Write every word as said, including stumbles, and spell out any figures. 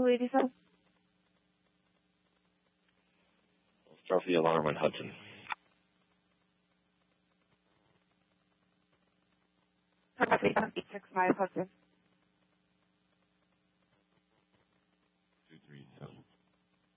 two eighty-seven. Start the alarm on Hudson. eight six five Hudson.